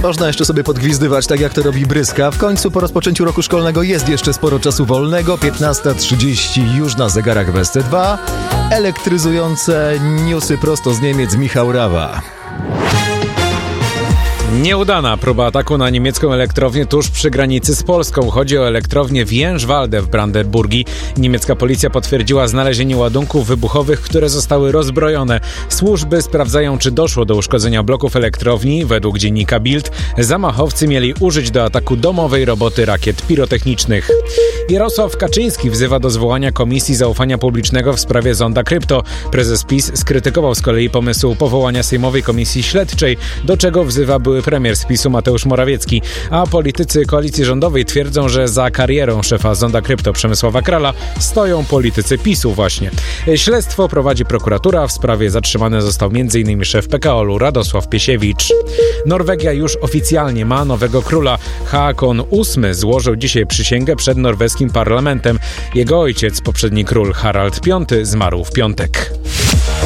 Można jeszcze sobie podgwizdywać, tak jak to robi Bryska. W końcu po rozpoczęciu roku szkolnego jest jeszcze sporo czasu wolnego. 15:30 już na zegarach w SC2. Elektryzujące newsy prosto z Niemiec, Michał Rawa. Nieudana próba ataku na niemiecką elektrownię tuż przy granicy z Polską. Chodzi o elektrownię w Jężwalde w Brandenburgii. Niemiecka policja potwierdziła znalezienie ładunków wybuchowych, które zostały rozbrojone. Służby sprawdzają, czy doszło do uszkodzenia bloków elektrowni. Według dziennika Bild zamachowcy mieli użyć do ataku domowej roboty rakiet pirotechnicznych. Jarosław Kaczyński wzywa do zwołania Komisji Zaufania Publicznego w sprawie zonda krypto. Prezes PiS skrytykował z kolei pomysł powołania Sejmowej Komisji Śledczej, do czego wzywa były premier z PiS-u Mateusz Morawiecki, a politycy koalicji rządowej twierdzą, że za karierą szefa zonda krypto Przemysława Krala stoją politycy PiS-u właśnie. Śledztwo prowadzi prokuratura. W sprawie zatrzymany został m.in. szef PKO-u Radosław Piesiewicz. Norwegia już oficjalnie ma nowego króla. Haakon VIII złożył dzisiaj przysięgę przed norweskim parlamentem. Jego ojciec, poprzedni król Harald V, zmarł w piątek.